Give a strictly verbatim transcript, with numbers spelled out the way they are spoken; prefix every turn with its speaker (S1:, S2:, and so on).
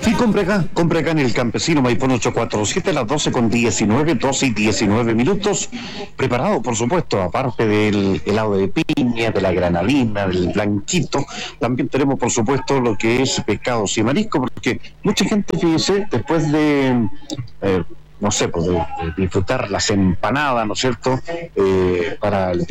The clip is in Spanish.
S1: Sí, compre acá, compre acá en el Campesino Maipón ocho cuatro siete a las doce con diecinueve, doce y diecinueve minutos. Preparado, por supuesto, aparte del helado de piña, de la granadina, del blanquito, también tenemos, por supuesto, lo que es pescados y marisco, porque mucha gente, fíjese, después de... Eh, no sé, pues de, de disfrutar las empanadas, ¿no es cierto?, eh, para el